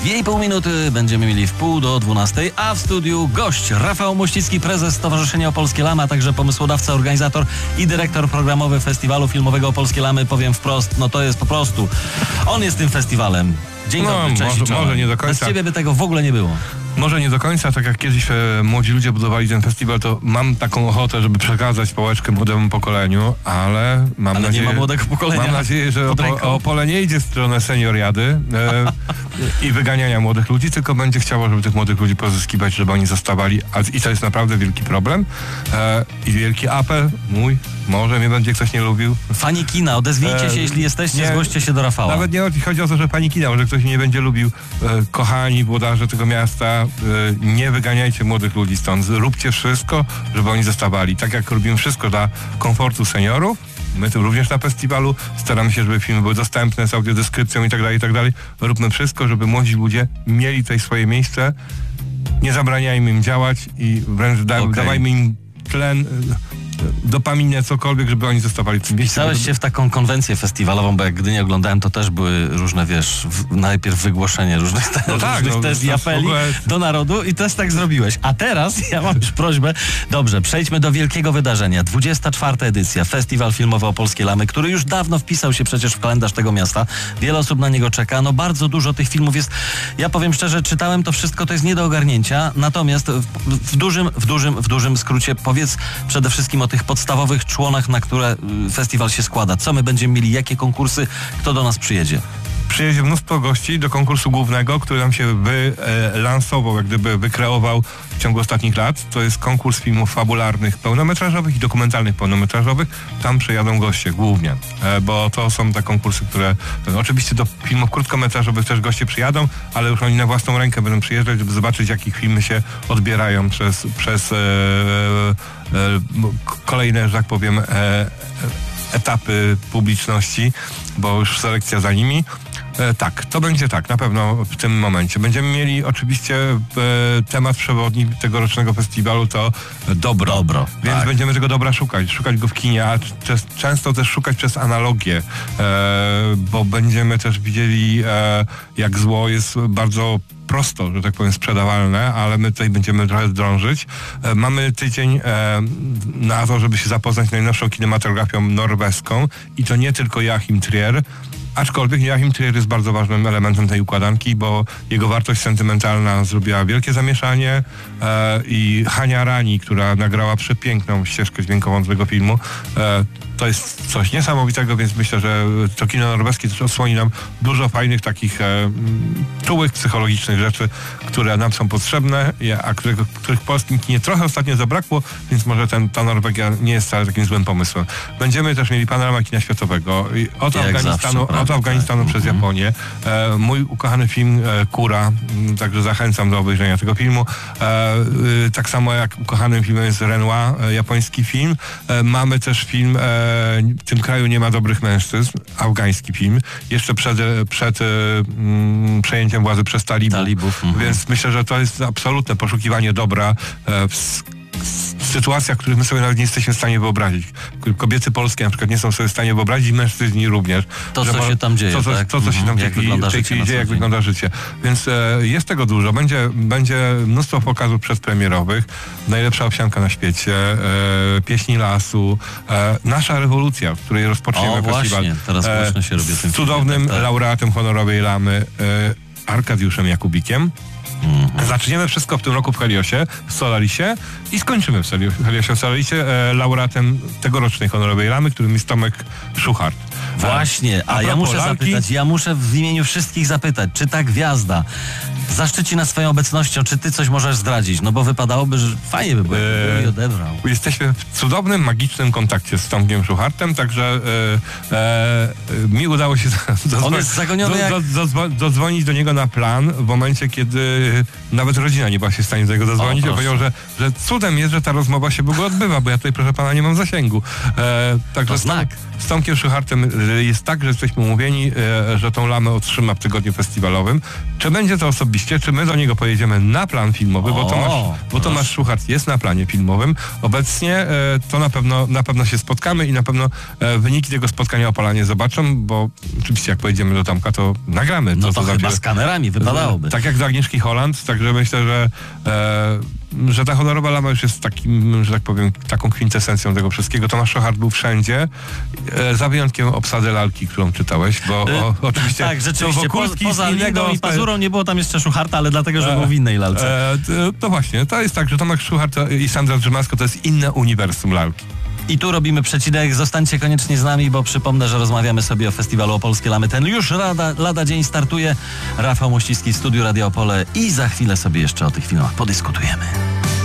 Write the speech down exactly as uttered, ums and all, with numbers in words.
dwie i pół minuty będziemy mieli w pół do dwunastej, a w studiu gość Rafał Mościcki, prezes Stowarzyszenia Opolskie Lamy, a także pomysłodawca, organizator i dyrektor programowy festiwalu filmowego Opolskie Lamy. Powiem wprost, no to jest po prostu, on jest tym festiwalem. Dzień no, dobry, cześć. Może, może nie do końca. Bez ciebie by tego w ogóle nie było. Może nie do końca, tak jak kiedyś e, młodzi ludzie budowali ten festiwal, to mam taką ochotę, żeby przekazać pałeczkę młodemu pokoleniu, ale mam ale nadzieję... nie ma młodego pokolenia. Mam nadzieję, że Opo Opole nie idzie w stronę senioriady e, i wyganiania młodych ludzi, tylko będzie chciało, żeby tych młodych ludzi pozyskiwać, żeby oni zostawali. A, I to jest naprawdę wielki problem. E, I wielki apel mój, może mnie będzie ktoś nie lubił. Fani kina, odezwijcie się, e, jeśli jesteście, nie, zgłoście się do Rafała. Nawet nie chodzi o to, że pani kina, może ktoś mnie nie będzie lubił. E, kochani włodarze tego miasta, nie wyganiajcie młodych ludzi stąd. Róbcie wszystko, żeby oni zostawali. Tak jak robimy wszystko dla komfortu seniorów, my tu również na festiwalu staramy się, żeby filmy były dostępne z audiodeskrypcją i tak dalej, i tak dalej. Róbmy wszystko, żeby młodzi ludzie mieli tutaj swoje miejsce. Nie zabraniajmy im działać i wręcz da, okay. dawajmy im tlen, dopaminę, cokolwiek, żeby oni zostawali w tym miejscu. Wpisałeś się w taką konwencję festiwalową, bo jak gdy nie oglądałem, to też były różne, wiesz, w, najpierw wygłoszenie różnych, te, no tak, różnych no, tez i apeli ogóle... do narodu i też tak zrobiłeś. A teraz ja mam już prośbę. Dobrze, przejdźmy do wielkiego wydarzenia. dwudziesta czwarta edycja, Festiwal Filmowy Opolskie Lamy, który już dawno wpisał się przecież w kalendarz tego miasta. Wiele osób na niego czeka. No bardzo dużo tych filmów jest. Ja powiem szczerze, czytałem to wszystko, to jest nie do ogarnięcia. Natomiast w, w dużym, w dużym, w dużym skrócie powiedz przede wszystkim o tych podstawowych członach, na które festiwal się składa. Co my będziemy mieli, jakie konkursy, kto do nas przyjedzie? Przyjedzie mnóstwo gości do konkursu głównego, który nam się wylansował, jak gdyby wykreował w ciągu ostatnich lat. To jest konkurs filmów fabularnych pełnometrażowych i dokumentalnych pełnometrażowych. Tam przyjadą goście głównie, bo to są te konkursy, które oczywiście do filmów krótkometrażowych też goście przyjadą, ale już oni na własną rękę będą przyjeżdżać, żeby zobaczyć, jakich filmy się odbierają przez, przez e, e, kolejne, że tak powiem, e, etapy publiczności, bo już selekcja za nimi. E, tak, to będzie tak, na pewno w tym momencie. Będziemy mieli oczywiście e, temat przewodni tegorocznego festiwalu to dobro. Dobro, Więc tak. będziemy tego dobra szukać, szukać go w kinie, a często też szukać przez analogię, e, bo będziemy też widzieli, e, jak zło jest bardzo prosto, że tak powiem, sprzedawalne, ale my tutaj będziemy trochę drążyć. E, mamy tydzień e, na to, żeby się zapoznać z najnowszą kinematografią norweską i to nie tylko Joachim Trier, aczkolwiek Joachim Trier jest bardzo ważnym elementem tej układanki, bo jego wartość sentymentalna zrobiła wielkie zamieszanie e, i Hania Rani, która nagrała przepiękną ścieżkę dźwiękową tego filmu, e, to jest coś niesamowitego, więc myślę, że to kino norweskie też odsłoni nam dużo fajnych takich e, czułych, psychologicznych rzeczy, które nam są potrzebne, a których, których w polskim kinie trochę ostatnio zabrakło, więc może ten, ta Norwegia nie jest wcale takim złym pomysłem. Będziemy też mieli panorama kina światowego i od Jak Afganistanu, zawsze, od Afganistanu tak. przez mm-hmm. Japonię. E, mój ukochany film e, Kura, m, także zachęcam do obejrzenia tego filmu. E, e, tak samo jak ukochanym filmem jest Renoir, e, japoński film. E, mamy też film e, W tym kraju nie ma dobrych mężczyzn, afgański film, jeszcze przed, przed mm, przejęciem władzy przez talibów. talibów mm-hmm. Więc myślę, że to jest absolutne poszukiwanie dobra e, w sytuacjach, których my sobie nawet nie jesteśmy w stanie wyobrazić. Kobiety polskie na przykład nie są sobie w stanie wyobrazić, mężczyźni również. To, co się tam dzieje, To, co, tak? to, co się tam jak dzieje, w tej chwili dzieje, jak wygląda życie. Więc e, jest tego dużo. Będzie, będzie mnóstwo pokazów przedpremierowych. Najlepsza owsianka na świecie, e, pieśni lasu, e, nasza rewolucja, w której rozpoczniemy o, festiwal. Właśnie, teraz e, głośno się robi tym z cudownym filmie, tak, laureatem honorowej Lamy, e, Arkadiuszem Jakubikiem. Mm-hmm. Zaczniemy wszystko w tym roku w Heliosie, w Solarisie i skończymy w Heliosie, w Solarisie e, laureatem tegorocznej honorowej Lamy, którym jest Tomek Szuchart. Właśnie, a, a ja muszę lalki... zapytać, ja muszę w imieniu wszystkich zapytać, czy ta gwiazda zaszczyci nas swoją obecnością, czy ty coś możesz zdradzić? No bo wypadałoby, że fajnie by było, eee, by odebrał. Jesteśmy w cudownym, magicznym kontakcie z Tomkiem Szuchartem, także e, e, mi udało się dozwo- On jest zagoniony do, jak... do, do, dodzwonić do niego na plan w momencie, kiedy nawet rodzina nie była się w stanie do niego dodzwonić. Ja powiedział, że, że cudem jest, że ta rozmowa się w ogóle odbywa, bo ja tutaj, proszę pana, nie mam zasięgu. E, także to znak. Z Tomkiem Szuchartem jest tak, że jesteśmy umówieni, e, że tą Lamę otrzyma w tygodniu festiwalowym. Czy będzie to osobiście? osobiście, czy my do niego pojedziemy na plan filmowy, bo O, Tomasz, bo Tomasz Szuchart jest na planie filmowym. Obecnie e, to na pewno, na pewno się spotkamy i na pewno e, wyniki tego spotkania Opolanie zobaczą, bo oczywiście jak pojedziemy do Tomka, to nagramy. No co to za chyba dzieło. z kamerami wypadałoby. Tak jak do Agnieszki Holland, także myślę, że, e, że ta honorowa lama już jest takim, że tak powiem, taką kwintesencją tego wszystkiego. Tomasz Szuchart był wszędzie, e, za wyjątkiem obsady lalki, którą czytałeś, bo o, oczywiście... Tak, rzeczywiście, po, Wokulski poza z innego Lindą i Pazurą nie było tam jeszcze Szucharta, ale dlatego, że E, był w innej lalce. E, to, to właśnie, to jest tak, że Tomek Szuchart i Sandra Drzymasko to jest inne uniwersum lalki. I tu robimy przecinek. Zostańcie koniecznie z nami, bo przypomnę, że rozmawiamy sobie o festiwalu Opolskie Lamy. Ten już lada, lada dzień startuje. Rafał Mościcki, Studio Radio Opole i za chwilę sobie jeszcze o tych filmach podyskutujemy.